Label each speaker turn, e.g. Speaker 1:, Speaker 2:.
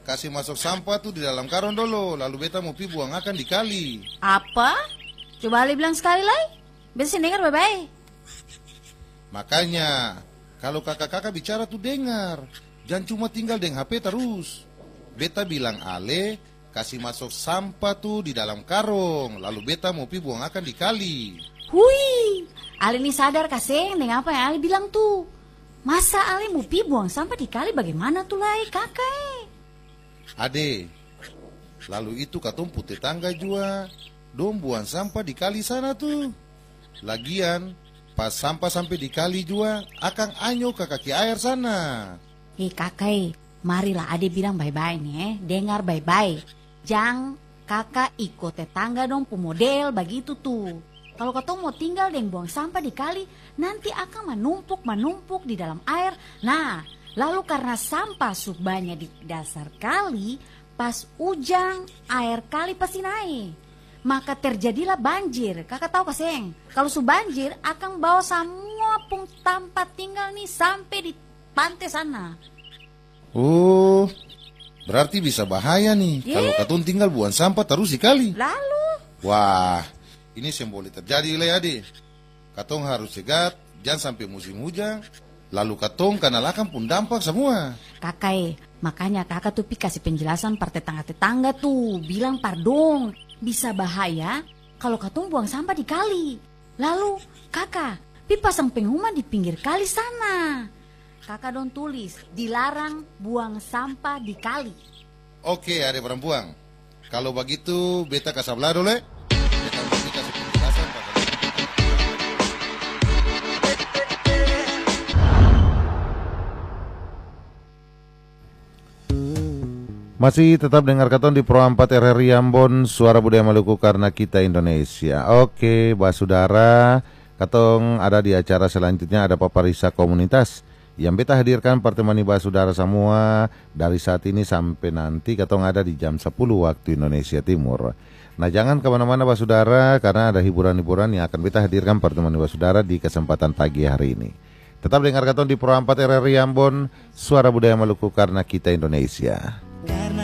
Speaker 1: kasih masuk sampah tuh di dalam karung dulu, lalu beta mau pi buang akan di kali.
Speaker 2: Apa? Coba Ali bilang sekali lagi. Beta sih dengar baik-baik.
Speaker 1: Makanya, kalau kakak-kakak bicara tuh dengar. Jangan cuma tinggal dengan HP terus. Beta bilang Ale, kasih masuk sampah tuh di dalam karung, lalu beta mau pi buang akan di kali.
Speaker 2: Hui, Ali ini sadar kaseng dengan apa yang Ali bilang tuh. Masa Ali mau pi buang sampah di kali bagaimana tuh lai kakak?
Speaker 1: Ade, lalu itu katong putih tangga juga, dong buang sampah di kali sana tuh. Lagian, pas sampah sampai di kali juga, akan anyo ke kaki air sana.
Speaker 2: Kakak, marilah Ade bilang baik-baik nih, dengar baik-baik. Jangan kakak ikut tetangga dong pemodel begitu tuh. Kalau katong mau tinggal dan buang sampah di kali, nanti akan menumpuk di dalam air. Nah, lalu karena sampah subanya di dasar kali, pas hujan air kali pasti naik. Maka terjadilah banjir. Kakak tahu kaseng, kalau banjir akan bawa semua pung tempat tinggal nih sampai di pantai sana.
Speaker 1: Oh, berarti bisa bahaya nih kalau katong tinggal buang sampah terus di kali.
Speaker 2: Lalu?
Speaker 1: Wah, ini yang boleh terjadi le Ade. Katong harus cegat, jangan sampai musim hujan. Lalu katong kanalakan pun dampak semua.
Speaker 2: Kakak, makanya kakak tuh kasih penjelasan par tetangga-tetangga tuh. Bilang pardon, bisa bahaya kalau katong buang sampah di kali. Lalu kakak, pasang pengumuman di pinggir kali sana. Kakak dong tulis, dilarang buang sampah di kali.
Speaker 1: Oke, ada perempuan. Kalau begitu, beta kasabla dulu. Beta mau kasih penjelasan. Masih tetap dengar katon di Pro 4 RRI Ambon, Suara Budaya Maluku karena kita Indonesia. Oke, Basudara, katong ada di acara selanjutnya, ada paparisa komunitas yang beta hadirkan pertemani Basudara semua dari saat ini sampai nanti katong ada di jam 10 waktu Indonesia Timur. Nah, jangan kemana-mana Basudara, karena ada hiburan-hiburan yang akan beta hadirkan pertemani Basudara di kesempatan pagi hari ini. Tetap dengar katon di Pro 4 RRI Ambon, Suara Budaya Maluku karena kita Indonesia.